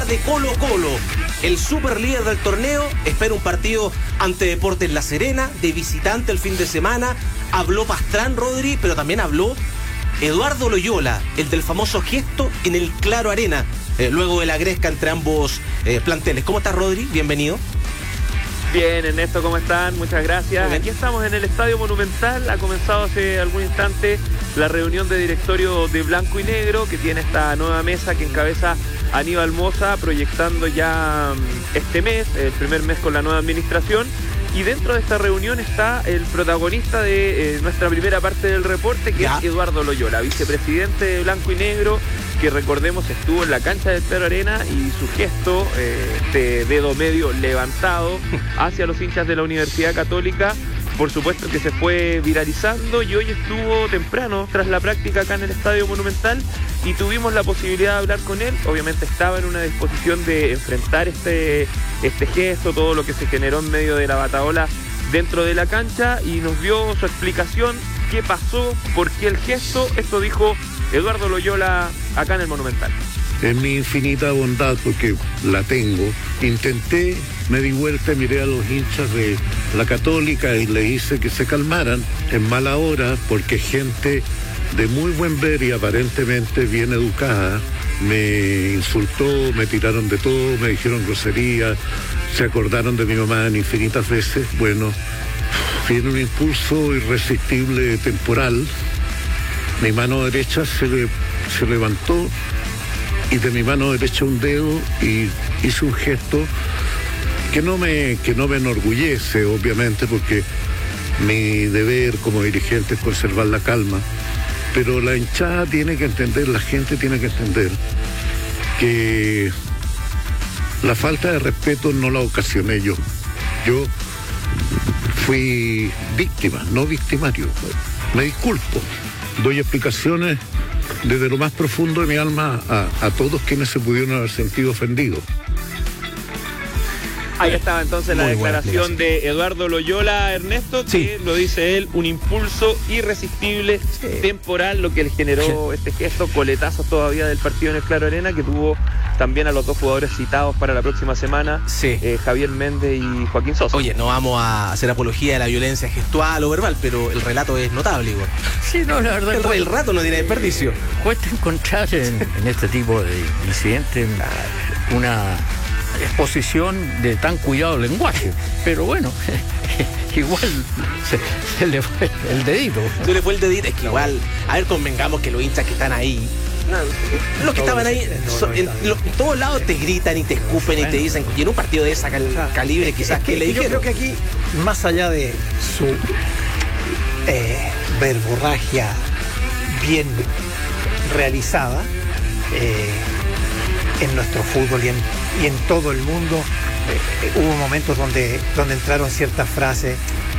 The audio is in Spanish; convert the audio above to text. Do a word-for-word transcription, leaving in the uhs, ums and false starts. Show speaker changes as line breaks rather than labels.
de Colo Colo. El super líder del torneo espera un partido ante Deportes La Serena, de visitante el fin de semana. Habló Pastrán, Rodri, pero también habló Eduardo Loyola, el del famoso gesto en el Claro Arena, eh, luego de la gresca entre ambos eh, planteles. ¿Cómo estás, Rodri? Bienvenido.
Bien, Ernesto, ¿cómo están? Muchas gracias. Aquí estamos en el Estadio Monumental. Ha comenzado hace algún instante la reunión de directorio de Blanco y Negro, que tiene esta nueva mesa que encabeza Aníbal Mosa, proyectando ya este mes, el primer mes con la nueva administración. Y dentro de esta reunión está el protagonista de eh, nuestra primera parte del reporte, que ya. es Eduardo Loyola, vicepresidente de Blanco y Negro, que recordemos estuvo en la cancha del Claro Arena y su gesto, eh, este dedo medio levantado hacia los hinchas de la Universidad Católica, por supuesto que se fue viralizando, y hoy estuvo temprano tras la práctica acá en el Estadio Monumental y tuvimos la posibilidad de hablar con él. Obviamente estaba en una disposición de enfrentar este, este gesto, todo lo que se generó en medio de la batahola dentro de la cancha, y nos dio su explicación, qué pasó, por qué el gesto. Esto dijo Eduardo Loyola acá en el Monumental.
En mi infinita bondad, porque la tengo, intenté, me di vuelta y miré a los hinchas de la Católica y le hice que se calmaran en mala hora, porque gente de muy buen ver y aparentemente bien educada me insultó, me tiraron de todo, me dijeron groserías, se acordaron de mi mamá en infinitas veces. Bueno, tiene un impulso irresistible temporal. Mi mano derecha se, le, se levantó y de mi mano derecha un dedo y hice un gesto que no me, que no me enorgullece, obviamente, porque mi deber como dirigente es conservar la calma, pero la hinchada tiene que entender, la gente tiene que entender que la falta de respeto no la ocasioné yo. Yo fui víctima, no victimario. Me disculpo, doy explicaciones desde lo más profundo de mi alma a, a todos quienes se pudieron haber sentido ofendidos.
Ahí estaba entonces la Muy declaración de Eduardo Loyola, Ernesto, que sí. lo dice él, un impulso irresistible, sí. temporal, lo que le generó sí. este gesto, coletazos todavía del partido en el Claro Arena, que tuvo también a los dos jugadores citados para la próxima semana, sí. eh, Javier Méndez y Joaquín Sosa.
Oye, no vamos a hacer apología de la violencia gestual o verbal, pero el relato es notable, igual.
Sí, no, la verdad.
El, el rato no tiene desperdicio.
Cuesta encontrar en, en este tipo de incidentes una exposición de tan cuidado lenguaje, pero bueno, igual se, se le fue el dedito.
Se le fue el dedito, es que igual, a ver, convengamos que los hinchas que están ahí, no, los que estaban ahí, son, en, lo, en todos lados te gritan y te escupen y te dicen, y en un partido de esa cal, calibre quizás es que, que le dijeron.
Yo creo que aquí, más allá de su eh, verborragia bien realizada, eh, en nuestro fútbol y en, y en todo el mundo, eh, hubo momentos donde, donde entraron ciertas frases